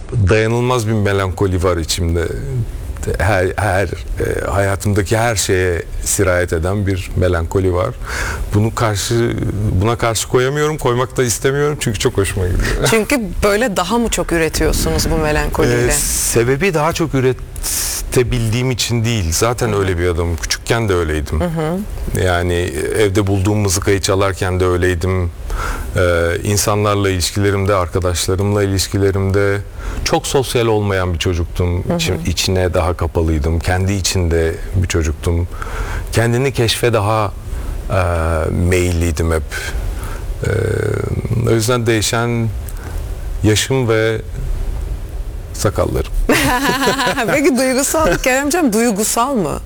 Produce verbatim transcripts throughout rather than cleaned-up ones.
dayanılmaz bir melankoli var içimde. Her, her e, hayatımdaki her şeye sirayet eden bir melankoli var. Bunu karşı buna karşı koyamıyorum, koymak da istemiyorum çünkü çok hoşuma gidiyor. Çünkü böyle daha mı çok üretiyorsunuz bu melankoliyle? Ee, sebebi daha çok üretebildiğim için değil. Zaten öyle bir adamım. Küçükken de öyleydim. Hı hı. Yani evde bulduğum mızıkayı çalarken de öyleydim. Ee, insanlarla ilişkilerimde, arkadaşlarımla ilişkilerimde çok sosyal olmayan bir çocuktum. Hı hı. İçim, içine daha kapalıydım. Kendi içinde bir çocuktum. Kendini keşfe daha e, meyilliydim hep. E, o yüzden değişen yaşım ve sakallarım. Peki duygusal, Keremcem duygusal mı?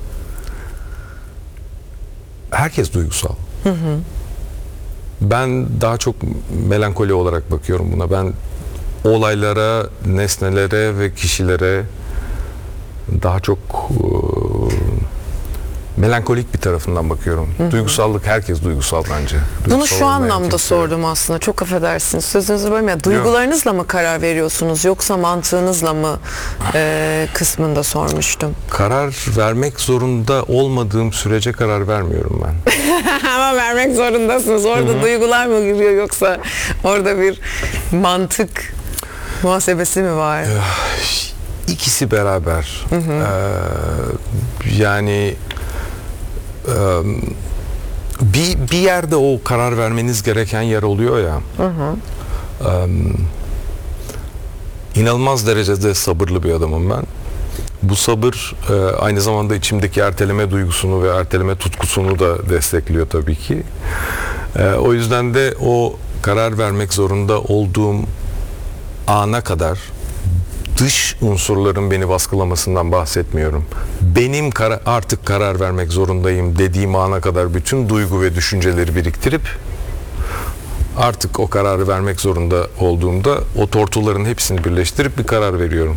Herkes duygusal. Hı hı. Ben daha çok melankoli olarak bakıyorum buna. Ben olaylara, nesnelere ve kişilere daha çok e, melankolik bir tarafından bakıyorum. Hı hı. Duygusallık, herkes duygusal bence. Duygusal Bunu şu anlamda sordum aslında. Çok affedersiniz. Sözünüzü bölmeyeyim. Duygularınızla mı karar veriyorsunuz yoksa mantığınızla mı e, kısmında sormuştum. Karar vermek zorunda olmadığım sürece karar vermiyorum ben. Ama vermek zorundasınız. Orada Hı-hı. duygular mı giriyor yoksa orada bir mantık muhasebesi mi var? İkisi beraber. Ee, yani bir bir yerde o karar vermeniz gereken yer oluyor ya. Hı hı. İnanılmaz derecede sabırlı bir adamım ben. Bu sabır aynı zamanda içimdeki erteleme duygusunu ve erteleme tutkusunu da destekliyor tabii ki. O yüzden de o karar vermek zorunda olduğum ana kadar dış unsurların beni baskılamasından bahsetmiyorum. Benim kar- artık karar vermek zorundayım dediğim ana kadar bütün duygu ve düşünceleri biriktirip artık o kararı vermek zorunda olduğumda o tortuların hepsini birleştirip bir karar veriyorum.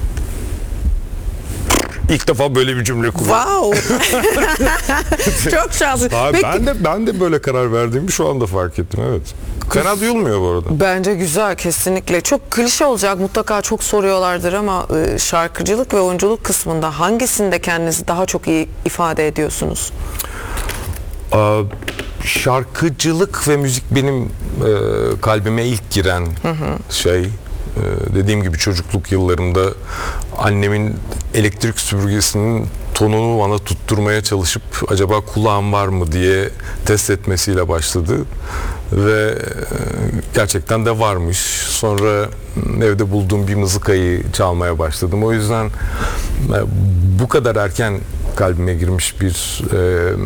İlk defa böyle bir cümle kullandım. Wow. Çok şanslı. Peki. Ben de ben de böyle karar verdiğimi şu anda fark ettim, evet. Fena duyulmuyor bu arada. Bence güzel, kesinlikle. Çok klişe olacak, mutlaka çok soruyorlardır ama şarkıcılık ve oyunculuk kısmında hangisinde kendinizi daha çok iyi ifade ediyorsunuz? Ee, şarkıcılık ve müzik benim e, kalbime ilk giren hı hı. şey. Ee, dediğim gibi çocukluk yıllarımda annemin elektrik süpürgesinin tonunu bana tutturmaya çalışıp acaba kulağım var mı diye test etmesiyle başladı ve gerçekten de varmış. Sonra evde bulduğum bir mızıkayı çalmaya başladım. O yüzden bu kadar erken kalbime girmiş bir e,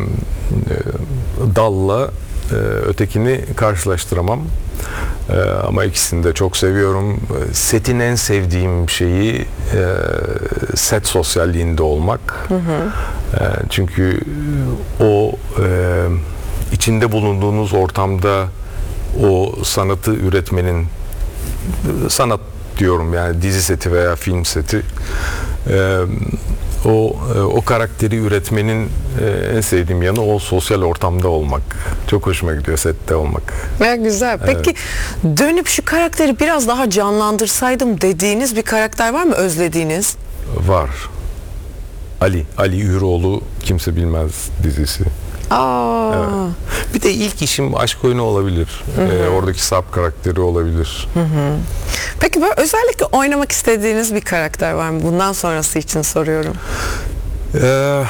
e, dalla e, ötekini karşılaştıramam. Ee, ama ikisini de çok seviyorum. Setin en sevdiğim şeyi e, set sosyalliğinde olmak. Hı hı. E, çünkü o e, içinde bulunduğunuz ortamda o sanatı üretmenin, sanat diyorum yani dizi seti veya film seti, e, o o karakteri üretmenin en sevdiğim yanı o sosyal ortamda olmak. Çok hoşuma gidiyor sette olmak. Ya güzel. Peki evet. Dönüp şu karakteri biraz daha canlandırsaydım dediğiniz bir karakter var mı özlediğiniz? Var. Ali. Ali Üroğlu Kimse Bilmez dizisi. Aa. Evet. Bir de ilk işim Aşk Oyunu olabilir. Ee, oradaki Sarp karakteri olabilir. Hı hı. Peki böyle özellikle oynamak istediğiniz bir karakter var mı? Bundan sonrası için soruyorum. Ee,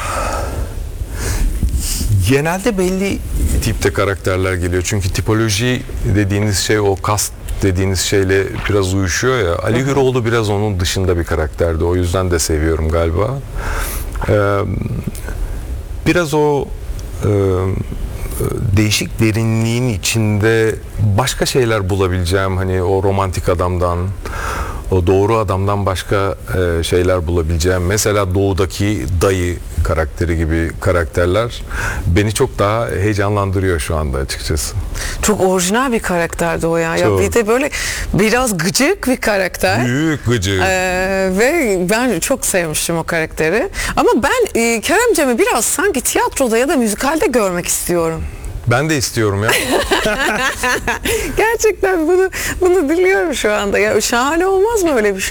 genelde belli tipte karakterler geliyor. Çünkü tipoloji dediğiniz şey o kast dediğiniz şeyle biraz uyuşuyor ya. Ali Güroğlu biraz onun dışında bir karakterdi. O yüzden de seviyorum galiba. Ee, biraz o e, değişik derinliğin içinde başka şeyler bulabileceğim, hani o romantik adamdan, o doğru adamdan başka e, şeyler bulabileceğim. Mesela Doğu'daki dayı karakteri gibi karakterler beni çok daha heyecanlandırıyor şu anda açıkçası. Çok orijinal bir karakterdi o ya. Ya bir de böyle biraz gıcık bir karakter. Büyük gıcık. Ee, ve ben çok sevmiştim o karakteri. Ama ben e, Keremcem'i biraz sanki tiyatroda ya da müzikalde görmek istiyorum. Ben de istiyorum ya. Gerçekten bunu bunu diliyorum şu anda. Ya şahane olmaz mı öyle bir şey?